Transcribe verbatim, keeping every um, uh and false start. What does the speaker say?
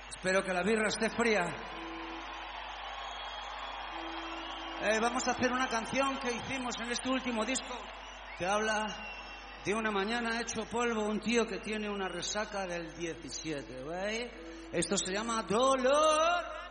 Espero que la birra esté fría. Eh, vamos a hacer una canción que hicimos en este último disco que habla de una mañana hecho polvo, un tío que tiene una resaca del diecisiete, ¿veis? Esto se llama Dolor.